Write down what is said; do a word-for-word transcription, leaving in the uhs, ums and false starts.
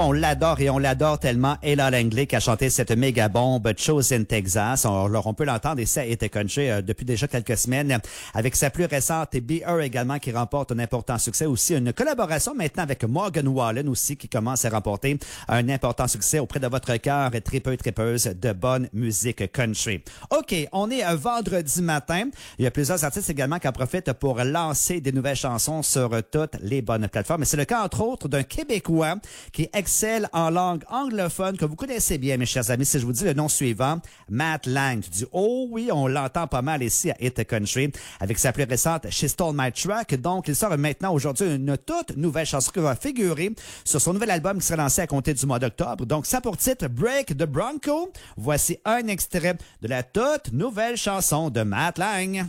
On l'adore et on l'adore tellement. Ella Langley qui a chanté cette méga bombe Chosen Texas. On, alors, on peut l'entendre ici à Hit Country euh, depuis déjà quelques semaines avec sa plus récente Be Her également qui remporte un important succès. Aussi une collaboration maintenant avec Morgan Wallen aussi qui commence à remporter un important succès auprès de votre cœur tripeux et tripeuses de bonne musique country. OK, on est un vendredi matin. Il y a plusieurs artistes également qui en profitent pour lancer des nouvelles chansons sur toutes les bonnes plateformes. Et c'est le cas entre autres d'un Québécois qui excelle en langue anglophone que vous connaissez bien, mes chers amis. Si je vous dis le nom suivant, Matt Lang. Tu dis, oh oui, on l'entend pas mal ici à Hit Country avec sa plus récente She Stole My Track. Donc, il sort maintenant aujourd'hui une toute nouvelle chanson qui va figurer sur son nouvel album qui sera lancé à compter du mois d'octobre. Donc, ça pour titre Break the Bronco. Voici un extrait de la toute nouvelle chanson de Matt Lang.